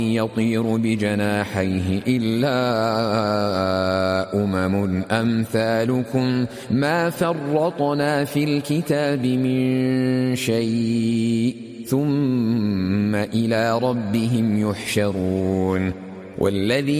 يطير بجناحيه إلا أمثالكم ما فرطنا في الكتاب من شيء ثم إلى ربهم يحشرون. والذي